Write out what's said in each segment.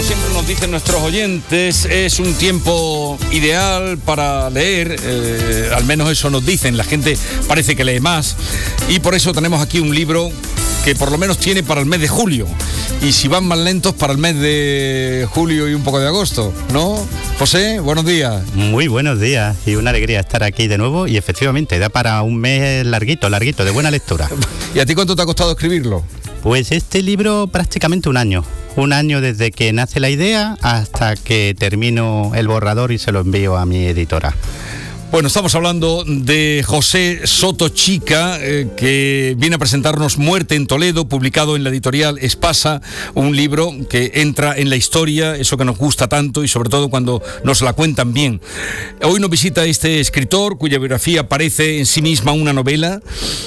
siempre nos dicen nuestros oyentes, es un tiempo ideal para leer, al menos eso nos dicen, la gente parece que lee más, y por eso tenemos aquí un libro que por lo menos tiene para el mes de julio, y si van más lentos para el mes de julio y un poco de agosto, ¿no? José, buenos días. Muy buenos días, y una alegría estar aquí de nuevo, y efectivamente da para un mes larguito, de buena lectura. ¿Y a ti cuánto te ha costado escribirlo? Pues este libro prácticamente un año desde que nace la idea hasta que termino el borrador y se lo envío a mi editora. Bueno, estamos hablando de José Soto Chica, que viene a presentarnos Muerte en Toledo, publicado en la editorial Espasa, un libro que entra en la historia, eso que nos gusta tanto y sobre todo cuando nos la cuentan bien. Hoy nos visita este escritor cuya biografía parece en sí misma una novela.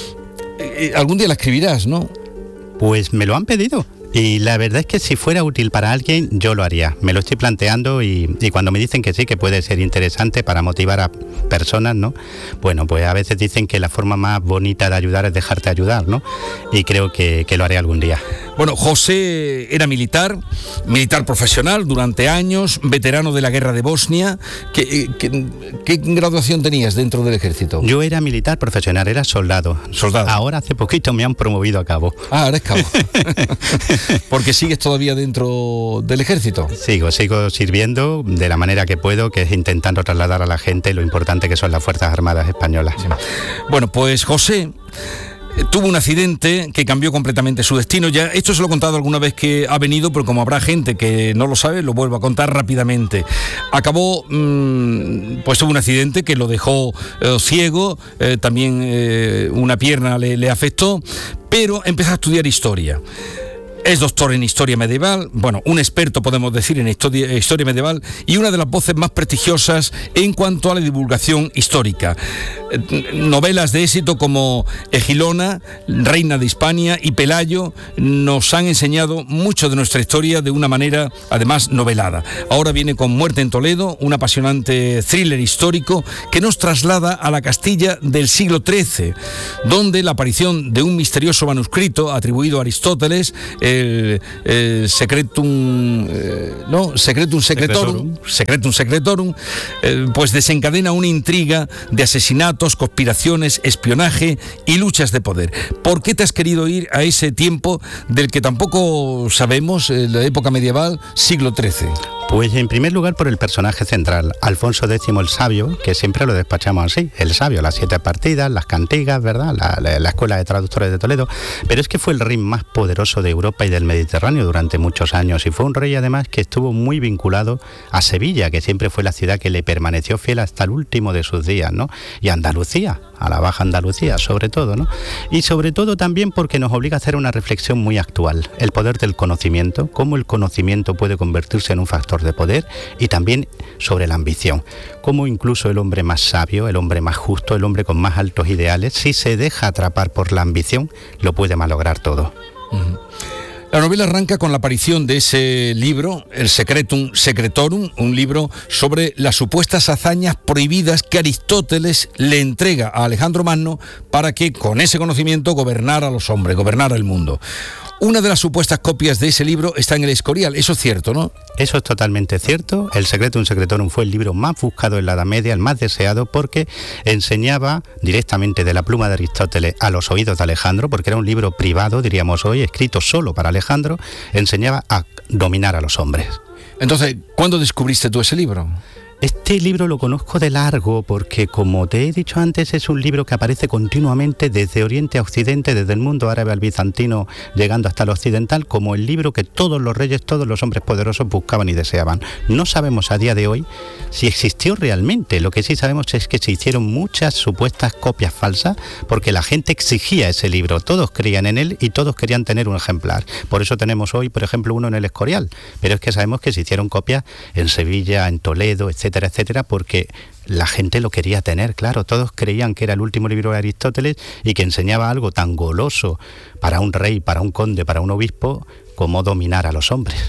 Algún día la escribirás, ¿no? Pues me lo han pedido. Y la verdad es que si fuera útil para alguien, yo lo haría. Me lo estoy planteando y cuando me dicen que sí, que puede ser interesante para motivar a personas, ¿no? Bueno, pues a veces dicen que la forma más bonita de ayudar es dejarte ayudar, ¿no? Y creo que lo haré algún día. Bueno, José era militar profesional durante años, veterano de la guerra de Bosnia. ¿Qué graduación tenías dentro del ejército? Yo era militar profesional, era soldado. Soldado. Ahora hace poquito me han promovido a cabo. Ah, eres cabo. ¿Porque sigues todavía dentro del ejército? Sigo sirviendo de la manera que puedo, que es intentando trasladar a la gente lo importante que son las Fuerzas Armadas Españolas. Sí. Bueno, pues José tuvo un accidente que cambió completamente su destino. Ya esto se lo he contado alguna vez que ha venido, pero como habrá gente que no lo sabe, lo vuelvo a contar rápidamente. Acabó, pues tuvo un accidente que lo dejó ciego, también una pierna le afectó, pero empezó a estudiar historia. Es doctor en historia medieval, bueno, un experto podemos decir en historia medieval y una de las voces más prestigiosas en cuanto a la divulgación histórica. Novelas de éxito como Egilona, Reina de Hispania y Pelayo nos han enseñado mucho de nuestra historia de una manera además novelada. Ahora viene con Muerte en Toledo, un apasionante thriller histórico que nos traslada a la Castilla del siglo XIII, donde la aparición de un misterioso manuscrito atribuido a Aristóteles, el Secretum Secretorum, pues desencadena una intriga de asesinatos, conspiraciones, espionaje y luchas de poder. ¿Por qué te has querido ir a ese tiempo del que tampoco sabemos, la época medieval, siglo XIII? Pues en primer lugar por el personaje central, Alfonso X el Sabio, que siempre lo despachamos así, el Sabio, las 7 partidas, las cantigas, ¿verdad? La Escuela de Traductores de Toledo, pero es que fue el rey más poderoso de Europa y del Mediterráneo durante muchos años, y fue un rey además que estuvo muy vinculado a Sevilla, que siempre fue la ciudad que le permaneció fiel hasta el último de sus días, ¿no? Y a Andalucía, a la Baja Andalucía sobre todo, ¿no? Y sobre todo también porque nos obliga a hacer una reflexión muy actual, el poder del conocimiento, cómo el conocimiento puede convertirse en un factor de poder, y también sobre la ambición, cómo incluso el hombre más sabio, el hombre más justo, el hombre con más altos ideales, si se deja atrapar por la ambición, lo puede malograr todo. Uh-huh. La novela arranca con la aparición de ese libro, el Secretum Secretorum, un libro sobre las supuestas hazañas prohibidas que Aristóteles le entrega a Alejandro Magno para que con ese conocimiento gobernara a los hombres, gobernara el mundo. Una de las supuestas copias de ese libro está en el Escorial, eso es cierto, ¿no? Eso es totalmente cierto. El Secretum Secretorum fue el libro más buscado en la Edad Media, el más deseado, porque enseñaba directamente de la pluma de Aristóteles a los oídos de Alejandro, porque era un libro privado, diríamos hoy, escrito solo para Alejandro, enseñaba a dominar a los hombres. Entonces, ¿cuándo descubriste tú ese libro? Este libro lo conozco de largo porque, como te he dicho antes, es un libro que aparece continuamente desde Oriente a Occidente, desde el mundo árabe al bizantino, llegando hasta el occidental, como el libro que todos los reyes, todos los hombres poderosos buscaban y deseaban. No sabemos a día de hoy si existió realmente. Lo que sí sabemos es que se hicieron muchas supuestas copias falsas porque la gente exigía ese libro. Todos creían en él y todos querían tener un ejemplar. Por eso tenemos hoy, por ejemplo, uno en el Escorial. Pero es que sabemos que se hicieron copias en Sevilla, en Toledo, etcétera, porque la gente lo quería tener, claro, todos creían que era el último libro de Aristóteles y que enseñaba algo tan goloso para un rey, para un conde, para un obispo, como dominar a los hombres.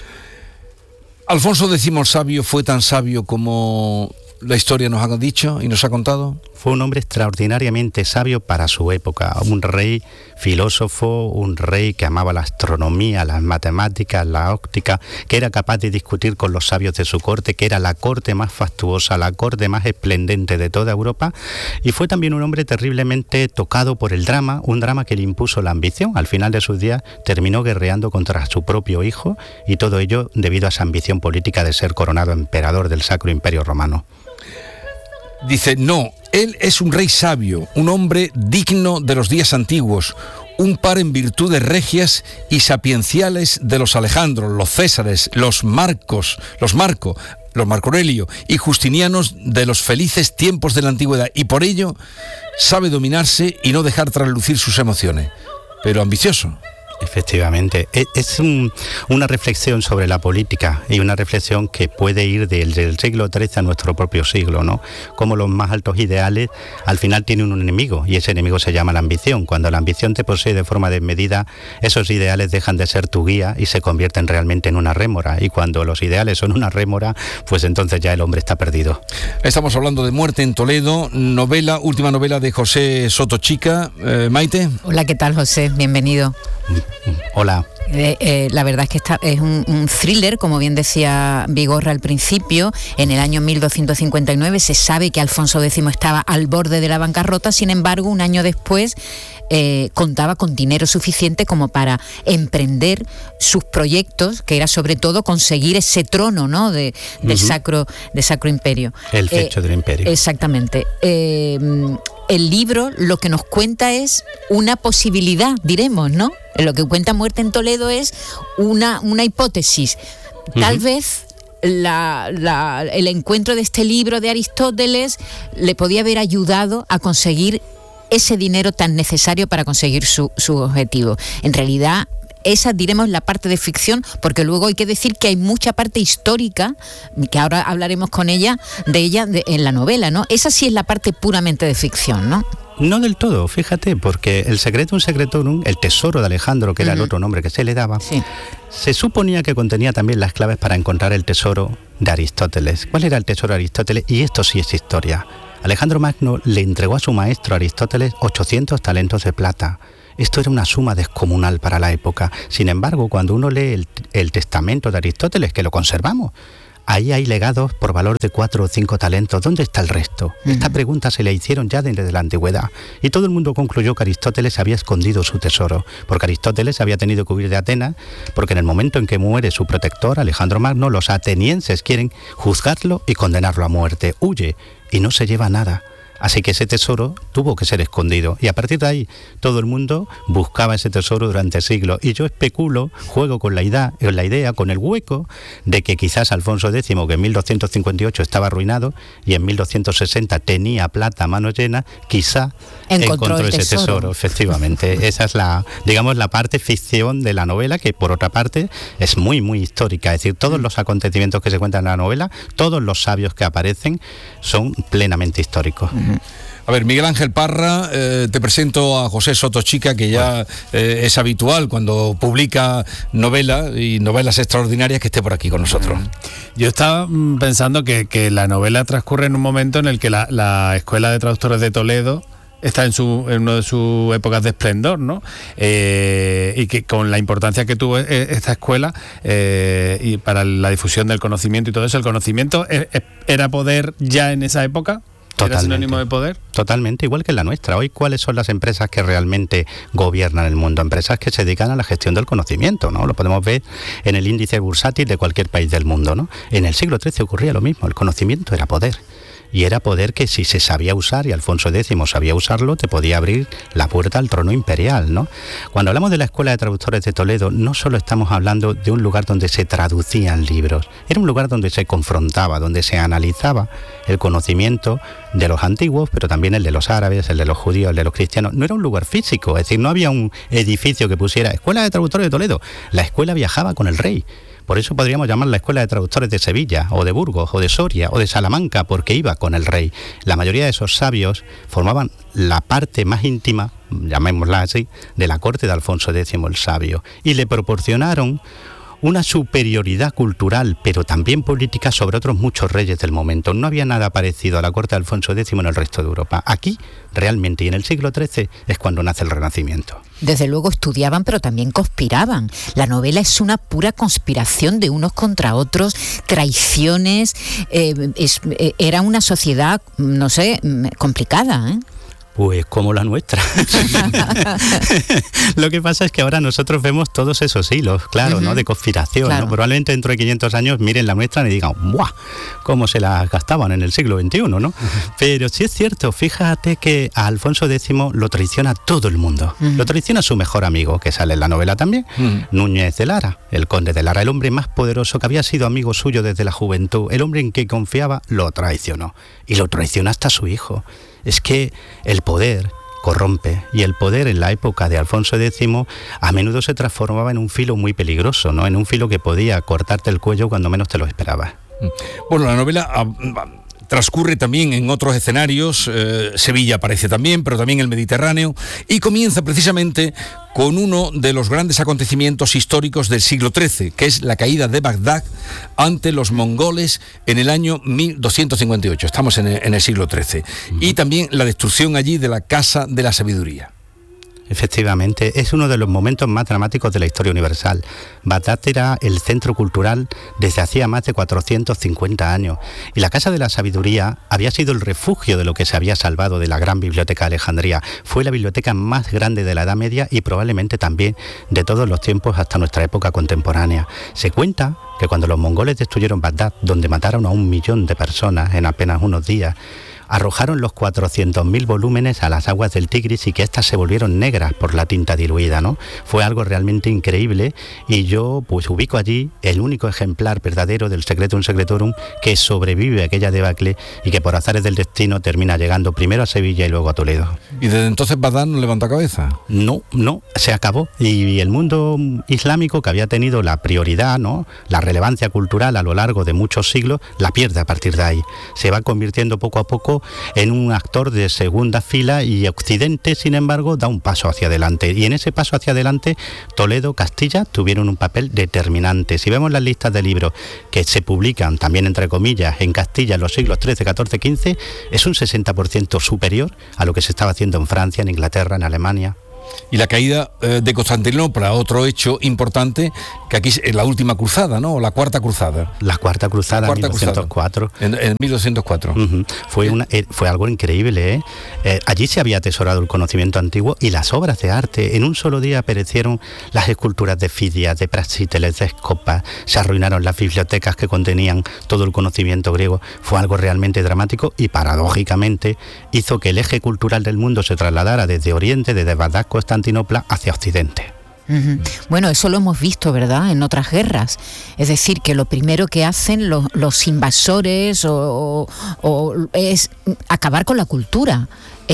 ¿Alfonso X el Sabio fue tan sabio como la historia nos ha dicho y nos ha contado? fue un hombre extraordinariamente sabio para su época, un rey filósofo, un rey que amaba la astronomía, las matemáticas, la óptica, que era capaz de discutir con los sabios de su corte, que era la corte más fastuosa, la corte más esplendente de toda Europa, y fue también un hombre terriblemente tocado por el drama, un drama que le impuso la ambición. Al final de sus días terminó guerreando contra su propio hijo, y todo ello debido a esa ambición política de ser coronado emperador del Sacro Imperio Romano. Dice, no, él es un rey sabio, un hombre digno de los días antiguos, un par en virtudes regias y sapienciales de los Alejandros, los Césares, los Marco Aurelio y Justinianos de los felices tiempos de la antigüedad, y por ello sabe dominarse y no dejar traslucir sus emociones, pero ambicioso. Efectivamente, es una reflexión sobre la política y una reflexión que puede ir desde el siglo XIII a nuestro propio siglo, ¿no? Como los más altos ideales al final tienen un enemigo, y ese enemigo se llama la ambición. Cuando la ambición te posee de forma desmedida, esos ideales dejan de ser tu guía y se convierten realmente en una rémora, y cuando los ideales son una rémora, pues entonces ya el hombre está perdido. Estamos hablando de Muerte en Toledo, última novela de José Sotochica. Maite. Hola, ¿qué tal, José? Bienvenido. Hola. La verdad es que es un thriller, como bien decía Vigorra al principio. En el año 1259 se sabe que Alfonso X estaba al borde de la bancarrota, sin embargo, un año después contaba con dinero suficiente como para emprender sus proyectos, que era sobre todo conseguir ese trono, ¿no?, del Sacro Imperio. El techo del imperio. Exactamente. El libro lo que nos cuenta es una posibilidad, diremos, ¿no? Lo que cuenta Muerte en Toledo es una hipótesis. Tal vez el encuentro de este libro de Aristóteles le podía haber ayudado a conseguir ese dinero tan necesario para conseguir su objetivo. En realidad, esa, diremos, la parte de ficción, porque luego hay que decir que hay mucha parte histórica, que ahora hablaremos con ella, en la novela, ¿no? Esa sí es la parte puramente de ficción, ¿no? No del todo, fíjate, porque el Secretum Secretorum, el tesoro de Alejandro, que era el otro nombre que se le daba, sí, se suponía que contenía también las claves para encontrar el tesoro de Aristóteles. ¿Cuál era el tesoro de Aristóteles? Y esto sí es historia. Alejandro Magno le entregó a su maestro Aristóteles 800 talentos de plata. Esto era una suma descomunal para la época. Sin embargo, cuando uno lee el testamento de Aristóteles, que lo conservamos, ahí hay legados por valor de 4 o 5 talentos. ¿Dónde está el resto? Esta pregunta se le hicieron ya desde la antigüedad, y todo el mundo concluyó que Aristóteles había escondido su tesoro, porque Aristóteles había tenido que huir de Atenas, porque en el momento en que muere su protector, Alejandro Magno, los atenienses quieren juzgarlo y condenarlo a muerte. Huye y no se lleva nada. Así que ese tesoro tuvo que ser escondido, y a partir de ahí todo el mundo buscaba ese tesoro durante siglos. Y yo especulo, juego con la idea, con el hueco de que quizás Alfonso X, que en 1258 estaba arruinado y en 1260 tenía plata a mano llena, quizá encontró ese tesoro. Efectivamente, esa es la parte ficción de la novela, que por otra parte es muy, muy histórica. Es decir, todos los acontecimientos que se cuentan en la novela, todos los sabios que aparecen, son plenamente históricos. A ver, Miguel Ángel Parra, te presento a José Sotochica, que ya es habitual cuando publica novela y novelas extraordinarias, que esté por aquí con nosotros. Yo estaba pensando que la novela transcurre en un momento en el que la Escuela de Traductores de Toledo está en una de sus épocas de esplendor, ¿no? Y que con la importancia que tuvo esta escuela y para la difusión del conocimiento y todo eso, el conocimiento era poder ya en esa época. ¿Era sinónimo de poder? Totalmente, igual que en la nuestra. Hoy, ¿cuáles son las empresas que realmente gobiernan el mundo? Empresas que se dedican a la gestión del conocimiento, ¿no? Lo podemos ver en el índice bursátil de cualquier país del mundo, ¿no? En el siglo XIII ocurría lo mismo, el conocimiento era poder. Y era poder que, si se sabía usar, y Alfonso X sabía usarlo, te podía abrir la puerta al trono imperial, ¿no? Cuando hablamos de la Escuela de Traductores de Toledo, no solo estamos hablando de un lugar donde se traducían libros, era un lugar donde se confrontaba, donde se analizaba el conocimiento de los antiguos, pero también el de los árabes, el de los judíos, el de los cristianos. No era un lugar físico, es decir, no había un edificio que pusiera Escuela de Traductores de Toledo. La escuela viajaba con el rey. Por eso podríamos llamar la Escuela de Traductores de Sevilla, o de Burgos, o de Soria, o de Salamanca, porque iba con el rey. La mayoría de esos sabios formaban la parte más íntima, llamémosla así, de la corte de Alfonso X el Sabio, y le proporcionaron una superioridad cultural, pero también política sobre otros muchos reyes del momento. No había nada parecido a la corte de Alfonso X en el resto de Europa. Aquí, realmente, y en el siglo XIII, es cuando nace el Renacimiento. Desde luego estudiaban, pero también conspiraban. La novela es una pura conspiración de unos contra otros, traiciones. Era una sociedad, no sé, complicada, ¿eh? Pues como la nuestra. Lo que pasa es que ahora nosotros vemos todos esos hilos, claro, ¿no? De conspiración, claro. ¿No? Probablemente dentro de 500 años miren la nuestra y digan, ¡buah! Cómo se las gastaban en el siglo XXI, ¿no? Pero sí es cierto, fíjate que a Alfonso X lo traiciona todo el mundo. Lo traiciona su mejor amigo, que sale en la novela también, Núñez de Lara, el conde de Lara, el hombre más poderoso que había sido amigo suyo desde la juventud, el hombre en que confiaba, lo traicionó. Y lo traiciona hasta su hijo. Es que el poder corrompe, y el poder en la época de Alfonso X a menudo se transformaba en un filo muy peligroso, ¿no? En un filo que podía cortarte el cuello cuando menos te lo esperabas. Bueno, la novela transcurre también en otros escenarios, Sevilla aparece también, pero también el Mediterráneo, y comienza precisamente con uno de los grandes acontecimientos históricos del siglo XIII, que es la caída de Bagdad ante los mongoles en el año 1258. Estamos en el siglo XIII. Y también la destrucción allí de la Casa de la Sabiduría. Efectivamente, es uno de los momentos más dramáticos de la historia universal. Bagdad era el centro cultural desde hacía más de 450 años, y la Casa de la Sabiduría había sido el refugio de lo que se había salvado de la gran biblioteca de Alejandría. Fue la biblioteca más grande de la Edad Media y probablemente también de todos los tiempos hasta nuestra época contemporánea. Se cuenta que cuando los mongoles destruyeron Bagdad, donde mataron a 1 millón de personas en apenas unos días, arrojaron los 400.000 volúmenes a las aguas del Tigris y que éstas se volvieron negras por la tinta diluida, ¿no? Fue algo realmente increíble, y yo pues ubico allí el único ejemplar verdadero del Secretum Secretorum que sobrevive a aquella debacle y que por azares del destino termina llegando primero a Sevilla y luego a Toledo. ¿Y desde entonces Bagdad no levanta cabeza? No, se acabó, y el mundo islámico, que había tenido la prioridad, ¿no?, la relevancia cultural a lo largo de muchos siglos, la pierde a partir de ahí. Se va convirtiendo poco a poco en un actor de segunda fila, y Occidente, sin embargo, da un paso hacia adelante, y en ese paso hacia adelante Toledo, Castilla tuvieron un papel determinante. Si vemos las listas de libros que se publican, también entre comillas, en Castilla en los siglos XIII, XIV, XV, es un 60% superior a lo que se estaba haciendo en Francia, en Inglaterra, en Alemania. Y la caída de Constantinopla, otro hecho importante, que aquí es la última cruzada, ¿no? O la cuarta cruzada. La cuarta cruzada, en 1204. En 1204. Fue algo increíble, ¿eh? Allí se había atesorado el conocimiento antiguo y las obras de arte. En un solo día perecieron las esculturas de Fidias, de Praxíteles, de Escopas, se arruinaron las bibliotecas que contenían todo el conocimiento griego. Fue algo realmente dramático y, paradójicamente, hizo que el eje cultural del mundo se trasladara desde Oriente, desde Bagdad, Constantinopla, hacia Occidente. Bueno, eso lo hemos visto, ¿verdad?, en otras guerras. Es decir, que lo primero que hacen los invasores o es acabar con la cultura.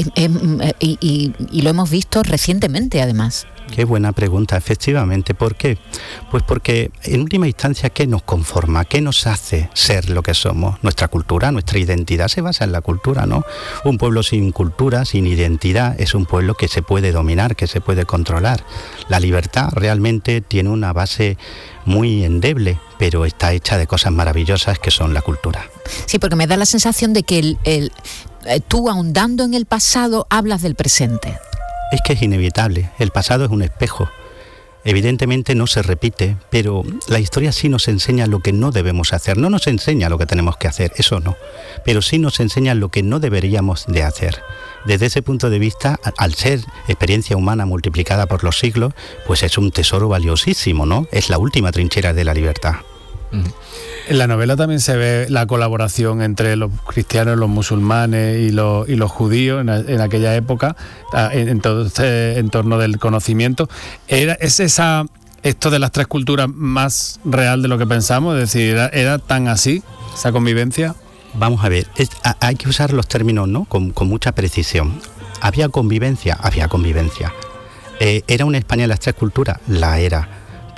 Y lo hemos visto recientemente, además. Qué buena pregunta, efectivamente. ¿Por qué? Pues porque en última instancia, ¿qué nos conforma? ¿Qué nos hace ser lo que somos? Nuestra cultura, nuestra identidad se basa en la cultura, ¿no? Un pueblo sin cultura, sin identidad, es un pueblo que se puede dominar, que se puede controlar. La libertad realmente tiene una base muy endeble, pero está hecha de cosas maravillosas que son la cultura. Sí, porque me da la sensación de que tú, ahondando en el pasado, hablas del presente. Es que es inevitable, el pasado es un espejo. Evidentemente no se repite, pero la historia sí nos enseña lo que no debemos hacer. No nos enseña lo que tenemos que hacer, eso no, pero sí nos enseña lo que no deberíamos de hacer. Desde ese punto de vista, al ser experiencia humana multiplicada por los siglos, pues es un tesoro valiosísimo, ¿no? Es la última trinchera de la libertad. En la novela también se ve la colaboración entre los cristianos, los musulmanes y los judíos en aquella época, en todo este entorno del conocimiento. ¿Es esto de las tres culturas más real de lo que pensamos? Es decir, ¿era tan así esa convivencia? Vamos a ver, hay que usar los términos, ¿no?, con mucha precisión. ¿Había convivencia? Había convivencia. ¿Era una España de las tres culturas? La era.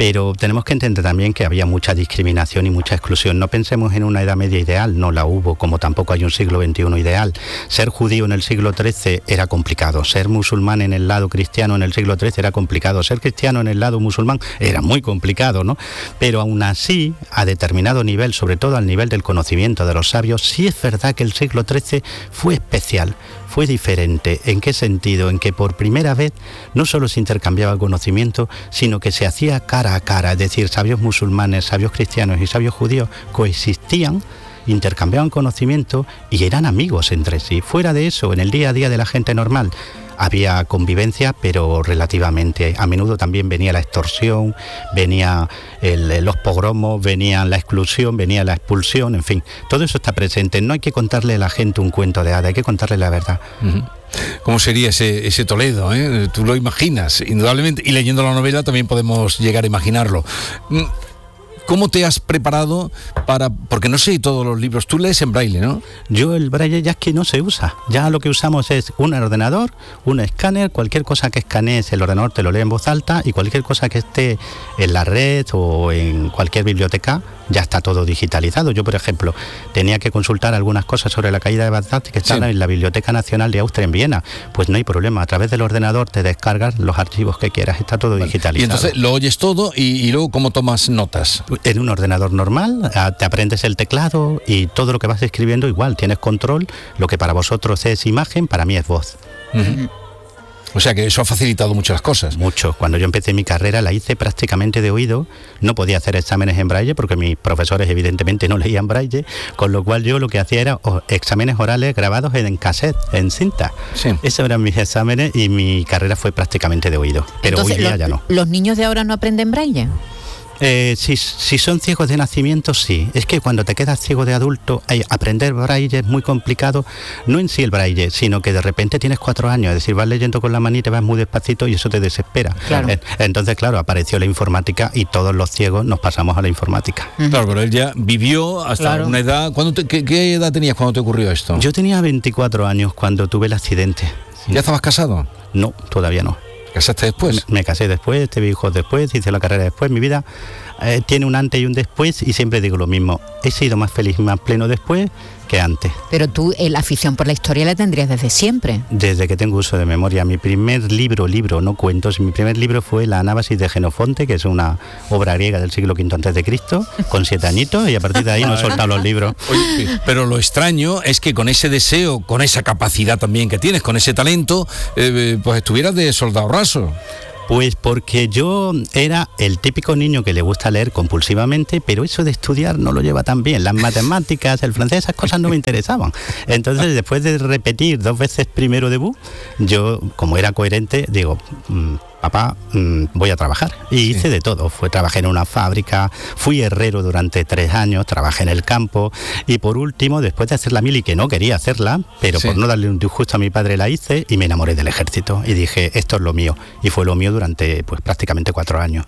Pero tenemos que entender también que había mucha discriminación y mucha exclusión. No pensemos en una Edad Media ideal, no la hubo, como tampoco hay un siglo XXI ideal. Ser judío en el siglo XIII era complicado, ser musulmán en el lado cristiano en el siglo XIII era complicado, ser cristiano en el lado musulmán era muy complicado, ¿no? Pero aún así, a determinado nivel, sobre todo al nivel del conocimiento de los sabios, sí es verdad que el siglo XIII fue especial, fue diferente. ¿En qué sentido? En que por primera vez no solo se intercambiaba el conocimiento, sino que se hacía cara a cara, es decir, sabios musulmanes, sabios cristianos y sabios judíos coexistían, intercambiaban conocimiento y eran amigos entre sí. Fuera de eso, en el día a día de la gente normal, había convivencia, pero relativamente. A menudo también venía la extorsión, venía los pogromos, venía la exclusión, venía la expulsión, en fin. Todo eso está presente. No hay que contarle a la gente un cuento de hada, hay que contarle la verdad. Uh-huh. ¿Cómo sería ese Toledo? Tú lo imaginas, indudablemente. Y leyendo la novela también podemos llegar a imaginarlo. ¿Cómo te has preparado porque no sé todos los libros, tú lees en braille, ¿no? Yo el braille ya es que no se usa, ya lo que usamos es un ordenador, un escáner, cualquier cosa que escanees el ordenador te lo lee en voz alta y cualquier cosa que esté en la red o en cualquier biblioteca ya está todo digitalizado. Yo, por ejemplo, tenía que consultar algunas cosas sobre la caída de Bagdad que están en la Biblioteca Nacional de Austria en Viena. Pues no hay problema, a través del ordenador te descargas los archivos que quieras, está todo digitalizado. Y entonces lo oyes todo y luego ¿cómo tomas notas? En un ordenador normal, te aprendes el teclado y todo lo que vas escribiendo igual, tienes control, lo que para vosotros es imagen, para mí es voz. Uh-huh. O sea que eso ha facilitado mucho las cosas. Mucho. Cuando yo empecé mi carrera la hice prácticamente de oído. No podía hacer exámenes en braille porque mis profesores evidentemente no leían braille, con lo cual yo lo que hacía era exámenes orales grabados en cassette, en cinta. Sí. Esos eran mis exámenes y mi carrera fue prácticamente de oído. Pero entonces, hoy día ya no. ¿Los niños de ahora no aprenden braille? Si son ciegos de nacimiento, sí. Es que cuando te quedas ciego de adulto, aprender braille es muy complicado, no en sí el braille, sino que de repente tienes 4 años, es decir, vas leyendo con la manita, vas muy despacito y eso te desespera. Claro. Entonces, claro, apareció la informática y todos los ciegos nos pasamos a la informática. Claro, pero él ya vivió hasta una edad... ¿Qué edad tenías cuando te ocurrió esto? Yo tenía 24 años cuando tuve el accidente. ¿Ya estabas casado? No, todavía no. ¿Casaste después? Me casé después, tuve hijos después, hice la carrera después. Mi vida tiene un antes y un después y siempre digo lo mismo. He sido más feliz y más pleno después que antes. Pero tú la afición por la historia la tendrías desde siempre. Desde que tengo uso de memoria. Mi primer libro, no cuentos, mi primer libro fue La Anábasis de Jenofonte, que es una obra griega del siglo V a.C., con 7 añitos, y a partir de ahí no he soltado los libros. Oye, pero lo extraño es que con ese deseo, con esa capacidad también que tienes, con ese talento, pues estuvieras de soldado raso. Pues porque yo era el típico niño que le gusta leer compulsivamente, pero eso de estudiar no lo lleva tan bien. Las matemáticas, el francés, esas cosas no me interesaban. Entonces, después de repetir 2 veces primero debut, yo, como era coherente, digo... papá, voy a trabajar. Y hice de todo. Trabajé en una fábrica, fui herrero durante 3 años, trabajé en el campo y por último, después de hacer la mili, que no quería hacerla, pero por no darle un disgusto a mi padre la hice y me enamoré del ejército y dije, esto es lo mío. Y fue lo mío durante pues prácticamente 4 años.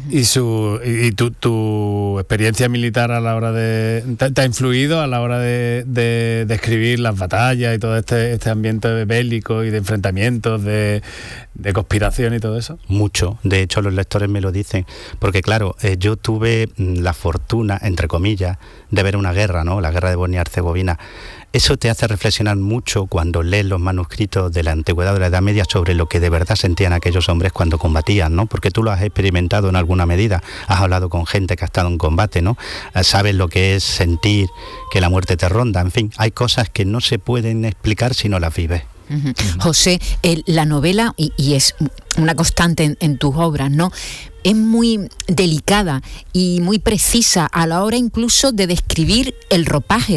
¿Y tu experiencia militar a la hora te ha influido a la hora de escribir las batallas y todo este ambiente bélico y de enfrentamientos, de conspiración y todo eso? Mucho, de hecho los lectores me lo dicen, porque claro, yo tuve la fortuna, entre comillas, de ver una guerra, ¿no? La guerra de Bosnia-Herzegovina. Eso te hace reflexionar mucho cuando lees los manuscritos de la antigüedad, de la Edad Media, sobre lo que de verdad sentían aquellos hombres cuando combatían, ¿no? Porque tú lo has experimentado en alguna medida, has hablado con gente que ha estado en combate, ¿no? Sabes lo que es sentir que la muerte te ronda, en fin, hay cosas que no se pueden explicar si no las vives. Uh-huh. José, la novela, y es una constante en tus obras, ¿no? Es muy delicada y muy precisa a la hora incluso de describir el ropaje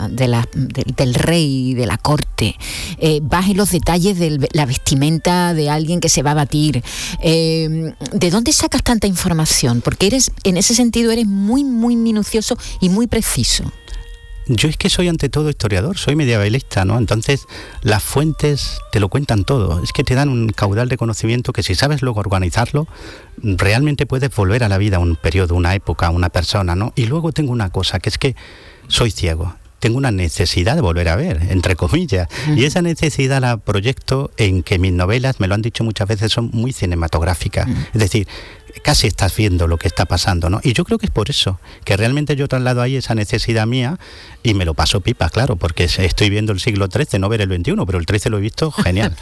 del rey, de la corte. Vas en los detalles de la vestimenta de alguien que se va a batir. ¿De dónde sacas tanta información? Porque en ese sentido eres muy, muy minucioso y muy preciso. Yo es que soy ante todo historiador, soy medievalista, ¿no? Entonces las fuentes te lo cuentan todo, es que te dan un caudal de conocimiento que si sabes luego organizarlo, realmente puedes volver a la vida un periodo, una época, una persona, ¿no? Y luego tengo una cosa, que es que soy ciego. Tengo una necesidad de volver a ver, entre comillas, y esa necesidad la proyecto en que mis novelas, me lo han dicho muchas veces, son muy cinematográficas. Es decir, casi estás viendo lo que está pasando, ¿no? Y yo creo que es por eso, que realmente yo traslado ahí esa necesidad mía y me lo paso pipa, claro, porque estoy viendo el siglo XIII, no ver el XXI, pero el XIII lo he visto genial.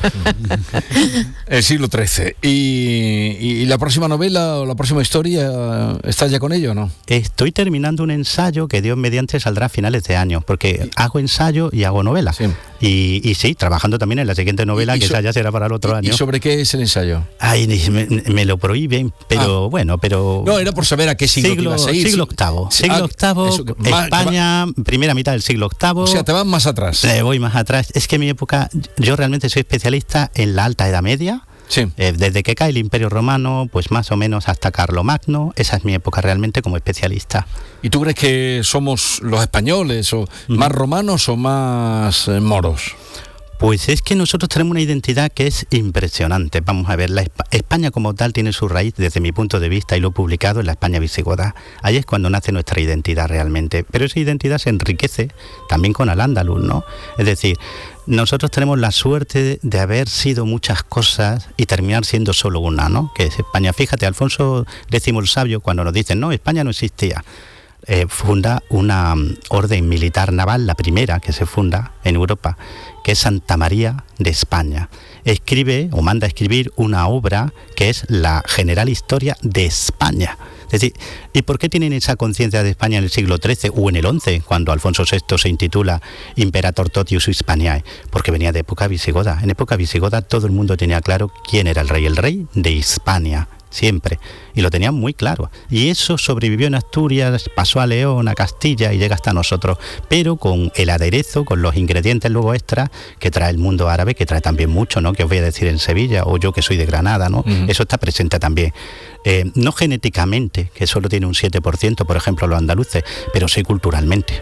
El siglo XIII. ¿Y la próxima novela o la próxima historia, estás ya con ello o no? Estoy terminando un ensayo que Dios mediante saldrá a finales de año, porque hago ensayo y hago novela. Sí. Y sí, trabajando también en la siguiente novela, que esa ya será para el otro año. ¿Y sobre qué es el ensayo? Ay, me lo prohíben, pero bueno, pero... No, era por saber a qué siglo ibas a ir. Siglo VIII. Siglo VIII, España, primera mitad del siglo VIII. O sea, te vas más atrás. Voy más atrás. Es que mi época, yo realmente soy especialista en la Alta Edad Media. Sí. Desde que cae el Imperio Romano, pues más o menos hasta Carlomagno, esa es mi época realmente como especialista. ¿Y tú crees que somos los españoles o más romanos o más moros? Pues es que nosotros tenemos una identidad que es impresionante. Vamos a ver, España como tal tiene su raíz, desde mi punto de vista, y lo he publicado, en la España visigoda. Ahí es cuando nace nuestra identidad realmente. Pero esa identidad se enriquece también con Al-Ándalus, ¿no? Es decir, nosotros tenemos la suerte de haber sido muchas cosas y terminar siendo solo una, ¿no? Que es España. Fíjate, Alfonso X el Sabio, cuando nos dicen, no, España no existía, funda una orden militar naval, la primera que se funda en Europa, que es Santa María de España. Escribe o manda a escribir una obra que es la General Historia de España. Es decir, ¿y por qué tienen esa conciencia de España en el siglo XIII o en el XI, cuando Alfonso VI se intitula Imperator Totius Hispaniae? Porque venía de época visigoda. En época visigoda todo el mundo tenía claro quién era el rey de Hispania, siempre, y lo tenían muy claro, y eso sobrevivió en Asturias, pasó a León, a Castilla y llega hasta nosotros, pero con el aderezo, con los ingredientes luego extras que trae el mundo árabe, que trae también mucho, ¿no? Que os voy a decir en Sevilla, o yo que soy de Granada, ¿no? Eso está presente también, no genéticamente, que solo tiene un 7%, por ejemplo, los andaluces, pero sí culturalmente.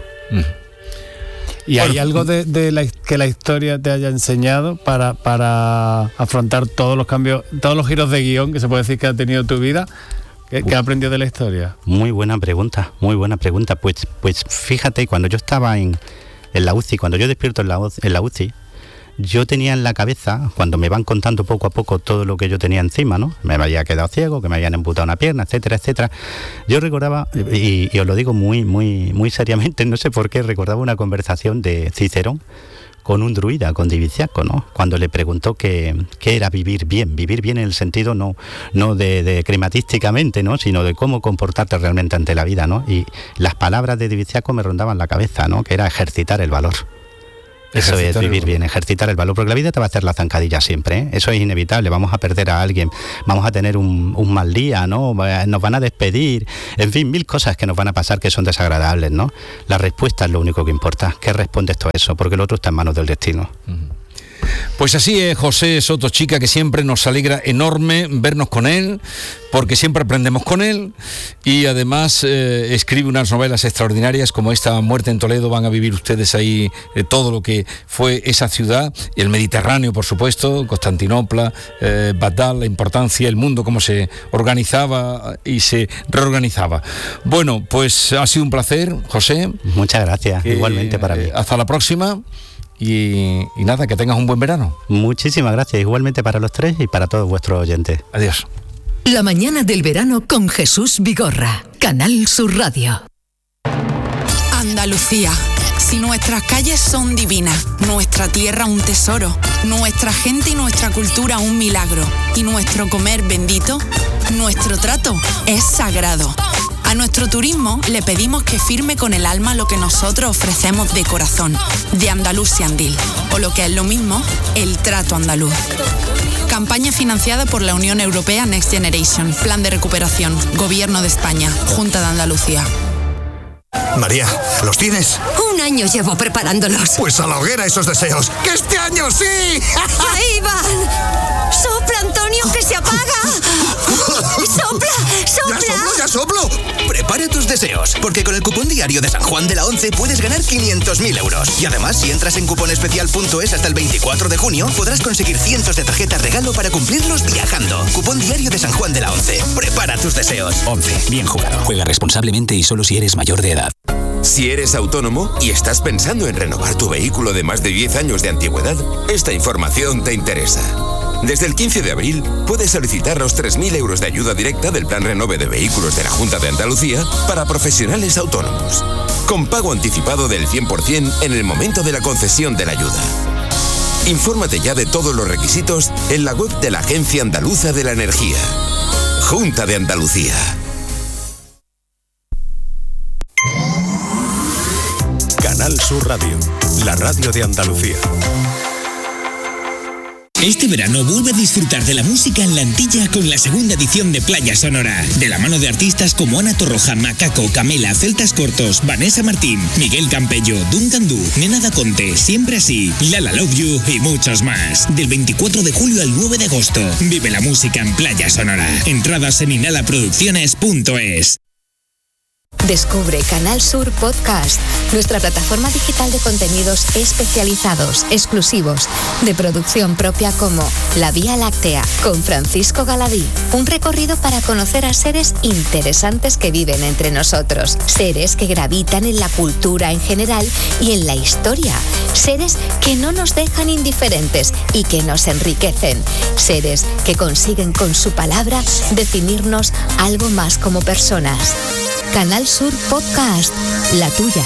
¿Y hay algo que la historia te haya enseñado para afrontar todos los cambios, todos los giros de guión que se puede decir que ha tenido tu vida? ¿Qué has aprendido de la historia? Muy buena pregunta. Pues fíjate, cuando yo estaba en la UCI, cuando yo despierto en la UCI, yo tenía en la cabeza, cuando me van contando poco a poco todo lo que yo tenía encima, ¿no? Me había quedado ciego, que me habían amputado una pierna, etcétera, etcétera. Yo recordaba, y os lo digo muy seriamente, no sé por qué, recordaba una conversación de Cicerón con un druida, con Diviciaco, ¿no? Cuando le preguntó qué era vivir bien en el sentido no de crematísticamente, ¿no? Sino de cómo comportarte realmente ante la vida, ¿no? Y las palabras de Diviciaco me rondaban la cabeza, ¿no? Que era ejercitar el valor. Eso es vivir bien, ejercitar el valor, porque la vida te va a hacer la zancadilla siempre, ¿eh? Eso es inevitable, vamos a perder a alguien, vamos a tener un mal día, ¿no? Nos van a despedir, en fin, 1000 cosas que nos van a pasar que son desagradables, ¿no? La respuesta es lo único que importa, ¿qué respondes tú a eso? Porque lo otro está en manos del destino. Pues así es José Soto Chica, que siempre nos alegra enorme vernos con él, porque siempre aprendemos con él, y además escribe unas novelas extraordinarias como esta Muerte en Toledo. Van a vivir ustedes ahí todo lo que fue esa ciudad, el Mediterráneo, por supuesto, Constantinopla, Bagdad, la importancia, el mundo, cómo se organizaba y se reorganizaba. Bueno, pues ha sido un placer, José. Muchas gracias, igualmente para mí. Hasta la próxima. Y nada, que tengas un buen verano. Muchísimas gracias, igualmente para los tres y para todos vuestros oyentes. Adiós. La mañana del verano con Jesús Vigorra, Canal Sur Radio. Andalucía. Si nuestras calles son divinas, nuestra tierra un tesoro, nuestra gente y nuestra cultura un milagro, y nuestro comer bendito, nuestro trato es sagrado. A nuestro turismo le pedimos que firme con el alma lo que nosotros ofrecemos de corazón, de Andalusiandil, o lo que es lo mismo, el trato andaluz. Campaña financiada por la Unión Europea Next Generation, Plan de Recuperación, Gobierno de España, Junta de Andalucía. María, ¿los tienes? Un año llevo preparándolos. Pues a la hoguera esos deseos. ¡Que este año sí! ¡Ahí van! ¡Sopla, Antonio, que se apaga! ¡Sopla, sopla! ¡Ya soplo! Prepara tus deseos, porque con el cupón diario de San Juan de la Once puedes ganar 500.000 euros. Y además, si entras en cuponespecial.es hasta el 24 de junio, podrás conseguir cientos de tarjetas regalo para cumplirlos viajando. Cupón diario de San Juan de la Once. Prepara tus deseos. 11. Bien jugado. Juega responsablemente y solo si eres mayor de edad. Si eres autónomo y estás pensando en renovar tu vehículo de más de 10 años de antigüedad, esta información te interesa. Desde el 15 de abril puedes solicitar los 3.000 euros de ayuda directa del Plan Renove de Vehículos de la Junta de Andalucía para profesionales autónomos, con pago anticipado del 100% en el momento de la concesión de la ayuda. Infórmate ya de todos los requisitos en la web de la Agencia Andaluza de la Energía. Junta de Andalucía. Canal Sur Radio, la radio de Andalucía. Este verano vuelve a disfrutar de la música en la Antilla con la segunda edición de Playa Sonora, de la mano de artistas como Ana Torroja, Macaco, Camela, Celtas Cortos, Vanessa Martín, Miguel Campello, Duncan Du, Nena Da Conte, Siempre Así, Lala Love You y muchos más. Del 24 de julio al 9 de agosto, vive la música en Playa Sonora. Entradas en inhalaproducciones.es. Descubre Canal Sur Podcast, nuestra plataforma digital de contenidos especializados, exclusivos, de producción propia como La Vía Láctea, con Francisco Galadí. Un recorrido para conocer a seres interesantes que viven entre nosotros, seres que gravitan en la cultura en general y en la historia, seres que no nos dejan indiferentes y que nos enriquecen, seres que consiguen con su palabra definirnos algo más como personas. Canal Sur Podcast, la tuya.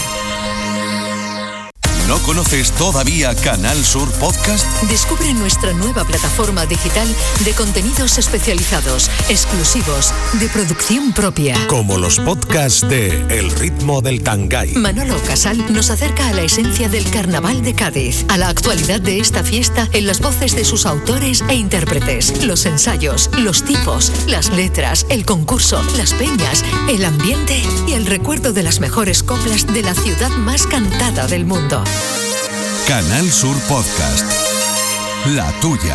¿No conoces todavía Canal Sur Podcast? Descubre nuestra nueva plataforma digital de contenidos especializados, exclusivos, de producción propia. Como los podcasts de El Ritmo del Tangay. Manolo Casal nos acerca a la esencia del Carnaval de Cádiz, a la actualidad de esta fiesta en las voces de sus autores e intérpretes, los ensayos, los tipos, las letras, el concurso, las peñas, el ambiente y el recuerdo de las mejores coplas de la ciudad más cantada del mundo. Canal Sur Podcast, la tuya.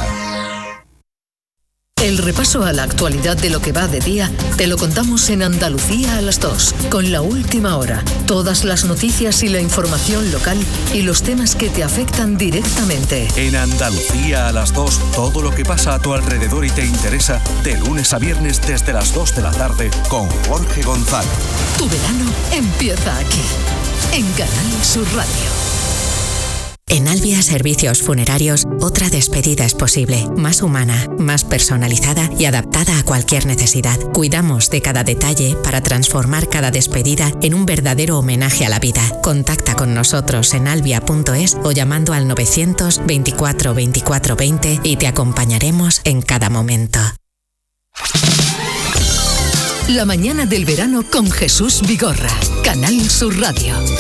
El repaso a la actualidad de lo que va de día te lo contamos en Andalucía a las 2, con La Última Hora. Todas las noticias y la información local y los temas que te afectan directamente. En Andalucía a las 2, todo lo que pasa a tu alrededor y te interesa, de lunes a viernes desde las 2 de la tarde con Jorge González. Tu verano empieza aquí, en Canal Sur Radio. En Albia Servicios Funerarios, otra despedida es posible, más humana, más personalizada y adaptada a cualquier necesidad. Cuidamos de cada detalle para transformar cada despedida en un verdadero homenaje a la vida. Contacta con nosotros en albia.es o llamando al 924 24 20 y te acompañaremos en cada momento. La mañana del verano con Jesús Vigorra, Canal Sur Radio.